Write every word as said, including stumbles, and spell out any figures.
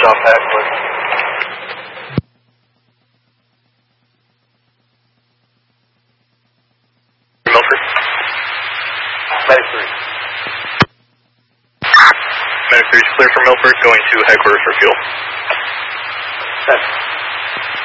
approach off Hackwood. Milford. Medic three. Medic three is clear for Milford, going to headquarters for fuel. Thanks.